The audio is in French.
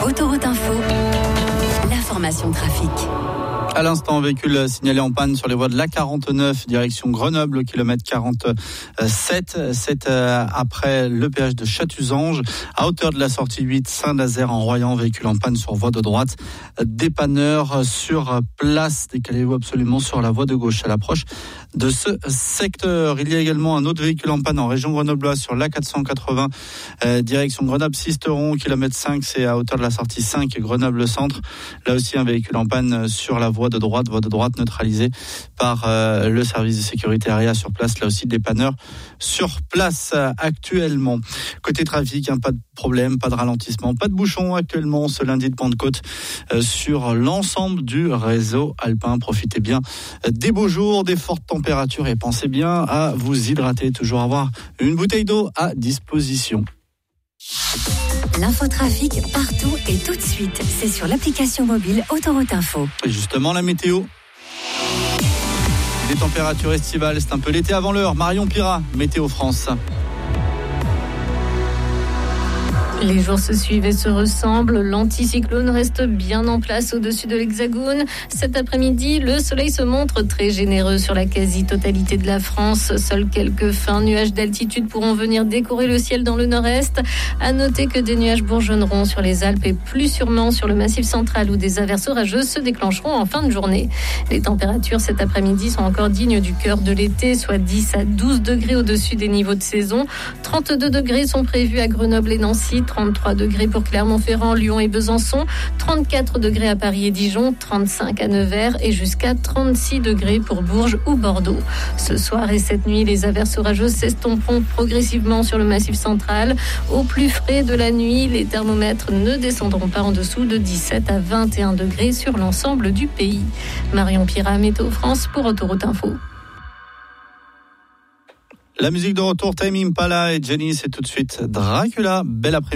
Autoroute Info, l'information trafic. À l'instant, véhicule signalé en panne sur les voies de l'A49, direction Grenoble, au kilomètre 47. C'est après le péage de Chatuzange, à hauteur de la sortie 8, Saint-Nazaire en Royan, véhicule en panne sur voie de droite. Dépanneur sur place, décalez-vous absolument sur la voie de gauche à l'approche de ce secteur. Il y a également un autre véhicule en panne en région grenobloise sur l'A480, direction Grenoble-Sisteron, kilomètre 5, c'est à hauteur de la sortie 5, Grenoble-Centre. Là aussi, un véhicule en panne sur la voie de droite neutralisée par le service de sécurité AREA sur place. Là aussi, dépanneur sur place actuellement. Côté trafic, pas de problème, pas de ralentissement, pas de bouchon actuellement ce lundi de Pentecôte sur l'ensemble du réseau alpin. Profitez bien des beaux jours, des fortes températures et pensez bien à vous hydrater, toujours avoir une bouteille d'eau à disposition. L'infotrafic partout et tout de suite, c'est sur l'application mobile Autoroute Info. Et justement, la météo. Des températures estivales, c'est un peu l'été avant l'heure. Marion Pirat, Météo France. Les jours se suivent et se ressemblent. L'anticyclone reste bien en place au-dessus de l'Hexagone. Cet après-midi, le soleil se montre très généreux sur la quasi-totalité de la France. Seuls quelques fins nuages d'altitude pourront venir décorer le ciel dans le nord-est. À noter que des nuages bourgeonneront sur les Alpes et plus sûrement sur le Massif central où des averses orageuses se déclencheront en fin de journée. Les températures cet après-midi sont encore dignes du cœur de l'été, soit 10 à 12 degrés au-dessus des niveaux de saison. 32 degrés sont prévus à Grenoble et Nancy. 33 degrés pour Clermont-Ferrand, Lyon et Besançon, 34 degrés à Paris et Dijon, 35 à Nevers et jusqu'à 36 degrés pour Bourges ou Bordeaux. Ce soir et cette nuit, les averses orageuses s'estomperont progressivement sur le Massif central. Au plus frais de la nuit, les thermomètres ne descendront pas en dessous de 17 à 21 degrés sur l'ensemble du pays. Marion Pirat, Météo France pour Autoroute Info. La musique de retour, Tame Impala et Jenny, c'est tout de suite Dracula. Belle après-midi.